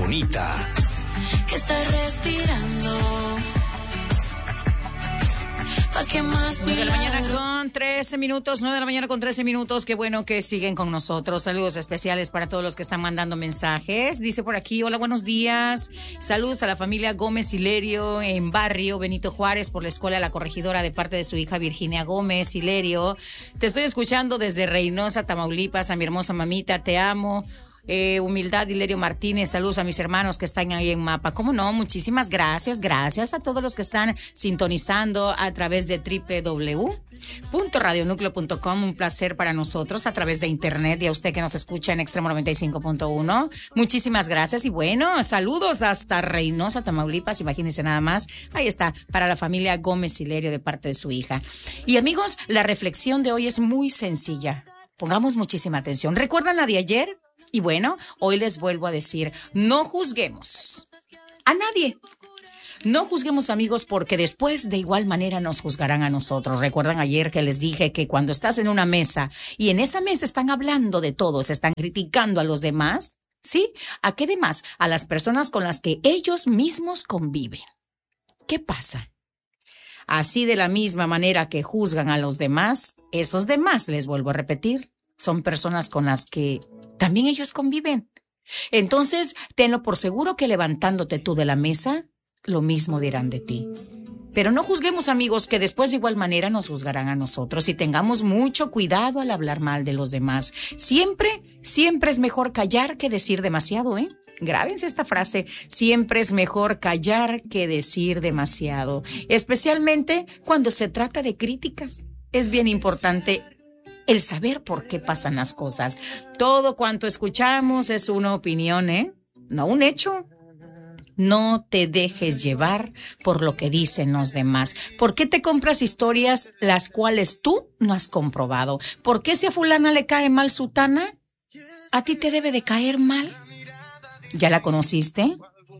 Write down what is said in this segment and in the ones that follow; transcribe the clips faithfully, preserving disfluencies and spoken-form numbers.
Bonita. Que está respirando. ¿Qué más? nueve de la mañana con trece minutos, nueve de la mañana con trece minutos. Qué bueno que siguen con nosotros. Saludos especiales para todos los que están mandando mensajes. Dice por aquí, hola, buenos días. Saludos a la familia Gómez Hilerio en Barrio Benito Juárez por la Escuela La Corregidora de parte de su hija Virginia Gómez Hilerio. Te estoy escuchando desde Reynosa, Tamaulipas, a mi hermosa mamita, te amo. Eh, humildad, Hilerio Martínez, saludos a mis hermanos que están ahí en Mapa. ¿Cómo no? Muchísimas gracias, gracias a todos los que están sintonizando a través de doble u doble u doble u punto radio núcleo punto com. Un placer para nosotros a través de internet y a usted que nos escucha en Extremo noventa y cinco punto uno. Muchísimas gracias y bueno, saludos hasta Reynosa, Tamaulipas, imagínense nada más. Ahí está, para la familia Gómez Hilerio de parte de su hija. Y amigos, la reflexión de hoy es muy sencilla. Pongamos muchísima atención. ¿Recuerdan la de ayer? Y bueno, hoy les vuelvo a decir, no juzguemos a nadie. No juzguemos, amigos, porque después de igual manera nos juzgarán a nosotros. ¿Recuerdan ayer que les dije que cuando estás en una mesa y en esa mesa están hablando de todos, están criticando a los demás? ¿Sí? ¿A qué demás? A las personas con las que ellos mismos conviven. ¿Qué pasa? Así de la misma manera que juzgan a los demás, esos demás, les vuelvo a repetir, son personas con las que también ellos conviven. Entonces, tenlo por seguro que levantándote tú de la mesa, lo mismo dirán de ti. Pero no juzguemos, amigos, que después de igual manera nos juzgarán a nosotros. Y tengamos mucho cuidado al hablar mal de los demás. Siempre, siempre es mejor callar que decir demasiado, ¿eh? Grábense esta frase, siempre es mejor callar que decir demasiado. Especialmente cuando se trata de críticas. Es bien importante el saber por qué pasan las cosas. Todo cuanto escuchamos es una opinión, ¿eh? No un hecho. No te dejes llevar por lo que dicen los demás. ¿Por qué te compras historias las cuales tú no has comprobado? ¿Por qué si a fulana le cae mal sutana, a ti te debe de caer mal? ¿Ya la conociste?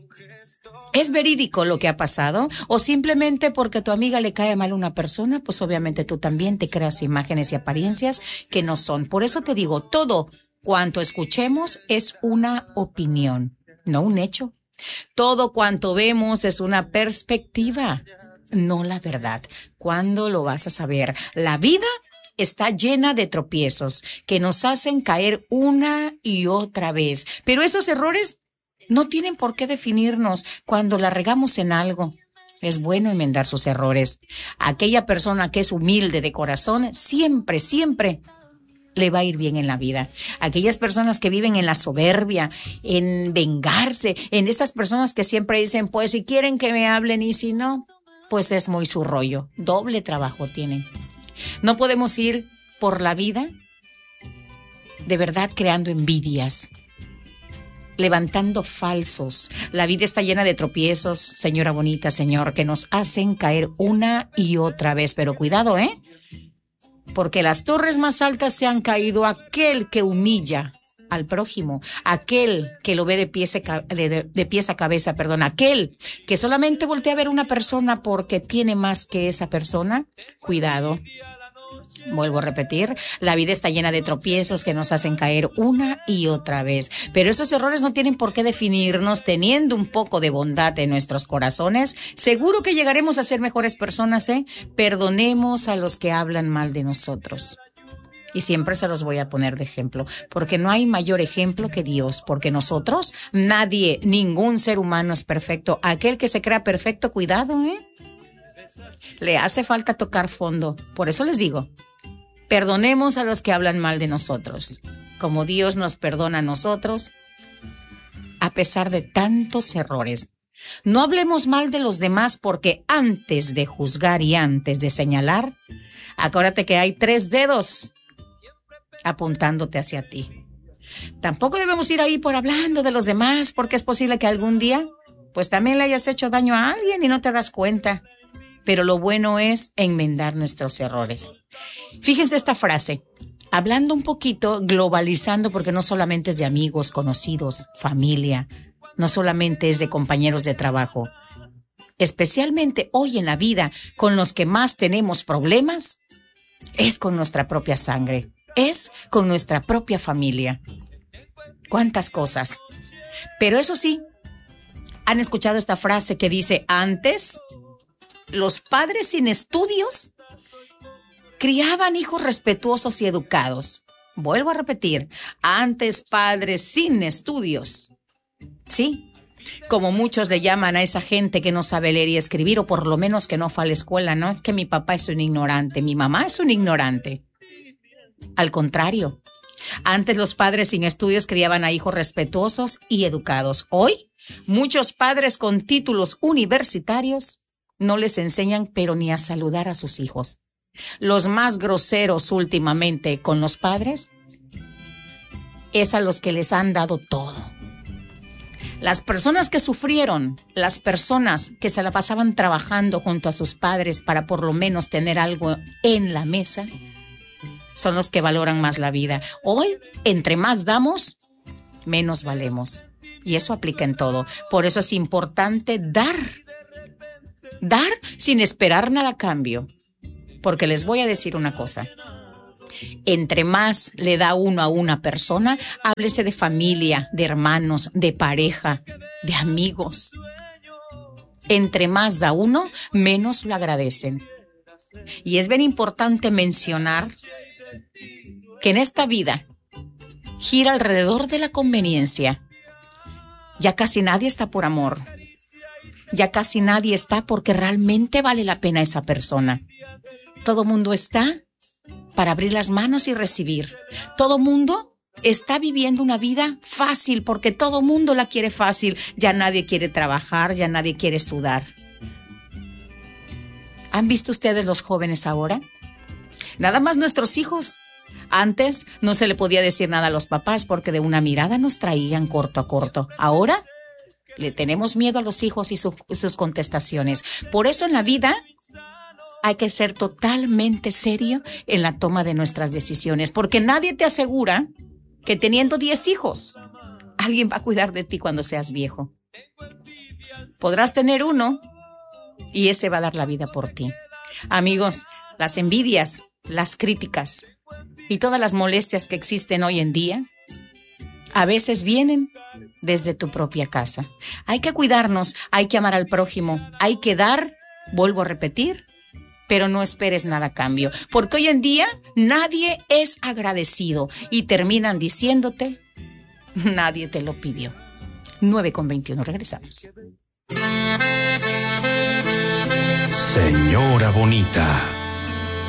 ¿Es verídico lo que ha pasado? ¿O simplemente porque a tu amiga le cae mal una persona, pues obviamente tú también te creas imágenes y apariencias que no son? Por eso te digo, todo cuanto escuchemos es una opinión, no un hecho. Todo cuanto vemos es una perspectiva, no la verdad. ¿Cuándo lo vas a saber? La vida está llena de tropiezos que nos hacen caer una y otra vez. Pero esos errores no tienen por qué definirnos cuando la regamos en algo. Es bueno enmendar sus errores. Aquella persona que es humilde de corazón, siempre, siempre le va a ir bien en la vida. Aquellas personas que viven en la soberbia, en vengarse, en esas personas que siempre dicen, pues si quieren que me hablen y si no, pues es muy su rollo. Doble trabajo tienen. No podemos ir por la vida de verdad creando envidias, levantando falsos. La vida está llena de tropiezos, señora bonita, señor, que nos hacen caer una y otra vez. Pero cuidado, ¿eh? Porque las torres más altas se han caído aquel que humilla al prójimo, aquel que lo ve de pies a, de, de, de pies a cabeza, perdón, aquel que solamente voltea a ver a una persona porque tiene más que esa persona. Cuidado. Vuelvo a repetir, la vida está llena de tropiezos que nos hacen caer una y otra vez. Pero esos errores no tienen por qué definirnos. Teniendo un poco de bondad en nuestros corazones, seguro que llegaremos a ser mejores personas, ¿eh? Perdonemos a los que hablan mal de nosotros. Y siempre se los voy a poner de ejemplo, porque no hay mayor ejemplo que Dios, porque nosotros, nadie, ningún ser humano es perfecto. Aquel que se crea perfecto, cuidado, ¿eh? Le hace falta tocar fondo. Por eso les digo, perdonemos a los que hablan mal de nosotros, como Dios nos perdona a nosotros, a pesar de tantos errores. No hablemos mal de los demás, porque antes de juzgar y antes de señalar, acuérdate que hay tres dedos apuntándote hacia ti. Tampoco debemos ir ahí por hablando de los demás, porque es posible que algún día, pues también le hayas hecho daño a alguien y no te das cuenta. Pero lo bueno es enmendar nuestros errores. Fíjense esta frase, hablando un poquito, globalizando, porque no solamente es de amigos, conocidos, familia, no solamente es de compañeros de trabajo. Especialmente hoy en la vida, con los que más tenemos problemas, es con nuestra propia sangre, es con nuestra propia familia. ¿Cuántas cosas? Pero eso sí, ¿Han escuchado esta frase que dice, antes los padres sin estudios criaban hijos respetuosos y educados? Vuelvo a repetir, antes padres sin estudios, ¿sí? Como muchos le llaman a esa gente que no sabe leer y escribir, o por lo menos que no fue a la escuela, no es que mi papá es un ignorante, mi mamá es un ignorante. Al contrario, antes los padres sin estudios criaban a hijos respetuosos y educados. Hoy, muchos padres con títulos universitarios no les enseñan pero ni a saludar a sus hijos. Los más groseros últimamente con los padres es a los que les han dado todo. Las personas que sufrieron, las personas que se la pasaban trabajando junto a sus padres para por lo menos tener algo en la mesa, son los que valoran más la vida. Hoy, entre más damos, menos valemos. Y eso aplica en todo. Por eso es importante dar. Dar sin esperar nada a cambio. Porque les voy a decir una cosa. Entre más le da uno a una persona, háblese de familia, de hermanos, de pareja, de amigos. Entre más da uno, menos lo agradecen. Y es bien importante mencionar que en esta vida gira alrededor de la conveniencia. Ya casi nadie está por amor. Ya casi nadie está porque realmente vale la pena esa persona. Todo mundo está para abrir las manos y recibir. Todo mundo está viviendo una vida fácil porque todo mundo la quiere fácil. Ya nadie quiere trabajar, ya nadie quiere sudar. ¿Han visto ustedes los jóvenes ahora? Nada más nuestros hijos. Antes no se le podía decir nada a los papás porque de una mirada nos traían corto a corto. Ahora le tenemos miedo a los hijos y su, sus contestaciones. Por eso en la vida hay que ser totalmente serio en la toma de nuestras decisiones, porque nadie te asegura que teniendo diez hijos, alguien va a cuidar de ti cuando seas viejo. Podrás tener uno y ese va a dar la vida por ti. Amigos, las envidias, las críticas y todas las molestias que existen hoy en día, a veces vienen desde tu propia casa. Hay que cuidarnos, hay que amar al prójimo, hay que dar, vuelvo a repetir, pero no esperes nada a cambio, porque hoy en día nadie es agradecido y terminan diciéndote, nadie te lo pidió. nueve con veintiuno, regresamos. Señora bonita.